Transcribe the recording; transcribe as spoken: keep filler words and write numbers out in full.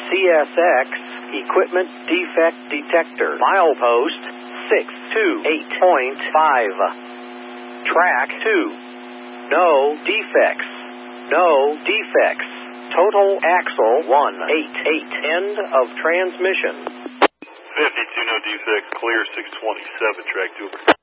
C S X Equipment Defect Detector. Milepost six two eight point five. Track two. No defects. No defects. Total axle one eighty-eight. End of transmission. fifty-two, no defects, clear, six twenty-seven, track two.